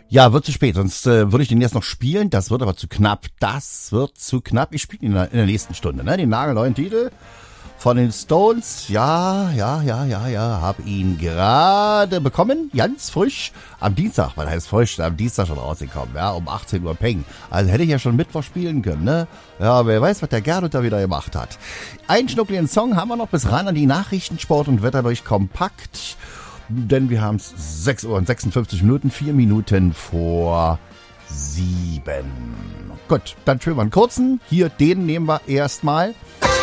Ja, wird zu spät, sonst würde ich den jetzt noch spielen. Das wird aber zu knapp. Das wird zu knapp. Ich spiele ihn in der nächsten Stunde, ne? Den nagelneuen Titel von den Stones. Ja. Hab ihn gerade bekommen. Ganz frisch. Am Dienstag, was heißt frisch? Am Dienstag schon rausgekommen, ja? Um 18 Uhr Peng. Also hätte ich ja schon Mittwoch spielen können, ne? Ja, wer weiß, was der Gernot da wieder gemacht hat. Einen schnuckligen Song haben wir noch bis ran an die Nachrichten, Sport und Wetter durch Kompakt. Denn wir haben es 6 Uhr und 56 Minuten, 4 Minuten vor 7. Gut, dann spielen wir einen kurzen. Hier, den nehmen wir erstmal.